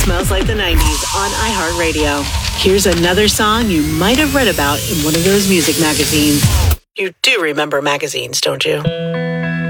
Smells Like the 90s on iHeartRadio. Here's another song you might have read about in one of those music magazines. You do remember magazines, don't you?